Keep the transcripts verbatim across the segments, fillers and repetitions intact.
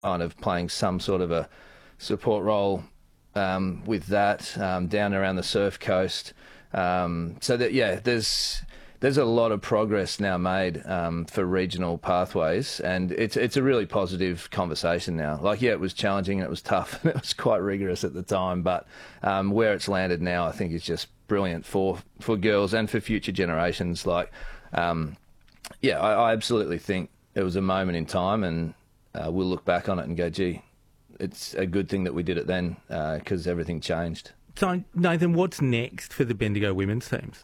kind of playing some sort of a support role um, with that um, down around the Surf Coast. Um, so that yeah, there's there's a lot of progress now made um, for regional pathways, and it's it's a really positive conversation now. Like yeah, it was challenging and it was tough and it was quite rigorous at the time, but um, where it's landed now, I think is just brilliant for for girls and for future generations. Like um, yeah, I, I absolutely think it was a moment in time, and uh, we'll look back on it and go, gee, it's a good thing that we did it then because uh, everything changed. So, Nathan, what's next for the Bendigo women's teams?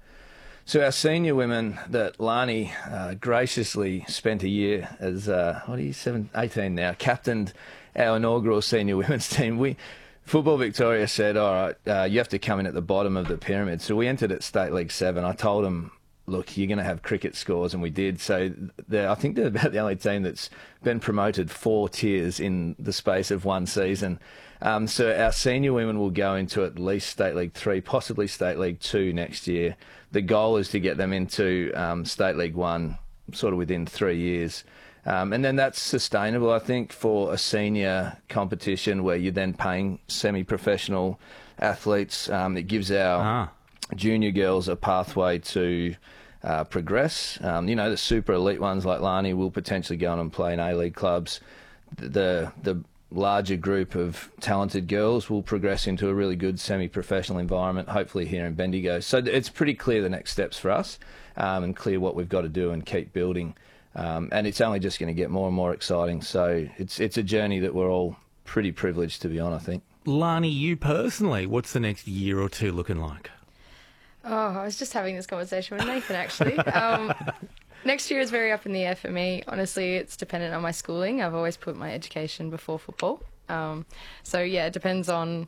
So our senior women that Lani uh, graciously spent a year as, uh, what are you, seven, eighteen now, captained our inaugural senior women's team. We Football Victoria said, all right, uh, you have to come in at the bottom of the pyramid. So we entered at State League seven. I told them, look, you're going to have cricket scores, and we did. So I think they're about the only team that's been promoted four tiers in the space of one season. Um, so our senior women will go into at least State League three, possibly State League two next year. The goal is to get them into um, State League one sort of within three years. Um, and then that's sustainable, I think, for a senior competition where you're then paying semi-professional athletes. Um, it gives our ah. junior girls a pathway to uh, progress. Um, you know, the super elite ones like Lani will potentially go on and play in A-League clubs. The the larger group of talented girls will progress into a really good semi-professional environment, hopefully here in Bendigo. So it's pretty clear the next steps for us um, and clear what we've got to do and keep building. Um, and it's only just going to get more and more exciting. So it's it's a journey that we're all pretty privileged to be on, I think. Lani, you personally, what's the next year or two looking like? Oh, I was just having this conversation with Nathan, actually. Um, next year is very up in the air for me. Honestly, it's dependent on my schooling. I've always put my education before football. Um, so, yeah, it depends on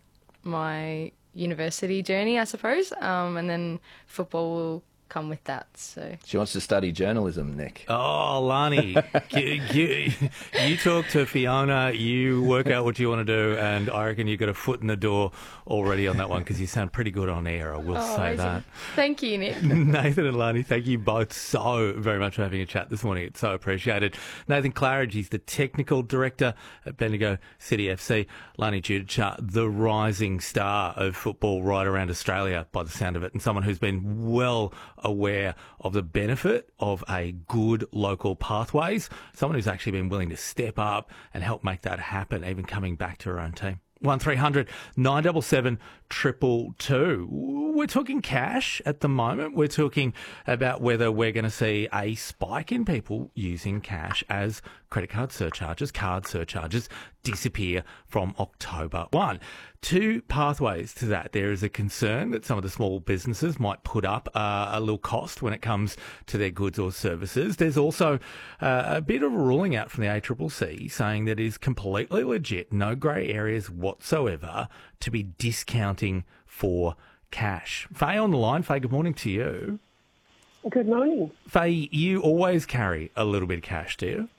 my university journey, I suppose. Um, and then football will come with that. So she wants to study journalism, Nick. Oh, Lani, you, you, you talk to Fiona, you work out what you want to do, and I reckon you got a foot in the door already on that one because you sound pretty good on air, I will oh, say amazing. that. Thank you, Nick. Nathan and Lani, thank you both so very much for having a chat this morning. It's so appreciated. Nathan Claridge, he's the technical director at Bendigo City F C. Lani Judichar, the rising star of football right around Australia by the sound of it, and someone who's been well aware of the benefit of a good local pathways, someone who's actually been willing to step up and help make that happen, even coming back to her own team. one three hundred nine seven seven two two two. We're talking cash at the moment. We're talking about whether we're going to see a spike in people using cash as credit card surcharges, card surcharges disappear from October first. Two pathways to that. There is a concern that some of the small businesses might put up uh, a little cost when it comes to their goods or services. There's also uh, a bit of a ruling out from the A C C C saying that it is completely legit, no grey areas whatsoever, to be discounting for cash. Faye on the line. Faye, good morning to you. Good morning. Faye, you always carry a little bit of cash, do you?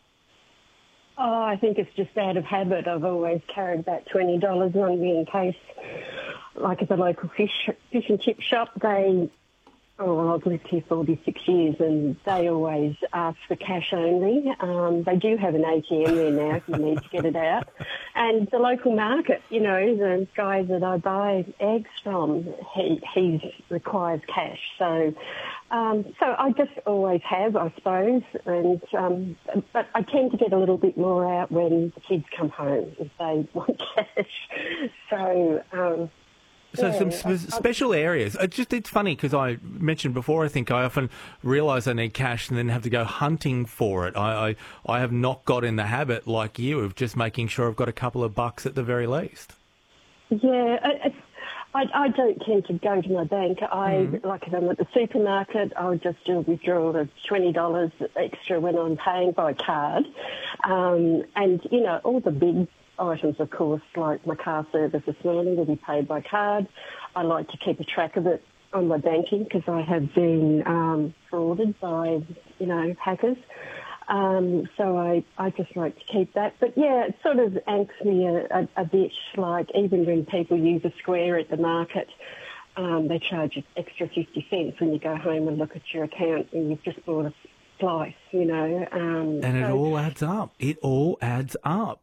Oh, I think it's just out of habit. I've always carried about twenty dollars on me in case, like at the local fish fish and chip shop, they, oh, well, I've lived here forty-six years and they always ask for cash only. Um, they do have an A T M there now if you need to get it out. And the local market, you know, the guy that I buy eggs from, he, he requires cash. So, um, so I just always have, I suppose. And um, but I tend to get a little bit more out when the kids come home if they want cash. So. Um, So yeah, some spe- special areas. It's just it's funny because I mentioned before. I think I often realise I need cash and then have to go hunting for it. I, I I have not got in the habit like you of just making sure I've got a couple of bucks at the very least. Yeah, it's, I I don't tend to go to my bank. I mm. like if I'm at the supermarket, I'll just do a withdrawal of twenty dollars extra when I'm paying by card, um, and you know all the big items, of course, like my car service this morning will be paid by card. I like to keep a track of it on my banking because I have been um, frauded by, you know, hackers. Um, so I, I just like to keep that. But, yeah, it sort of angst me a, a, a bit, like even when people use a square at the market, um, they charge you extra fifty cents when you go home and look at your account and you've just bought a slice, you know. Um, and it so, all adds up. It all adds up.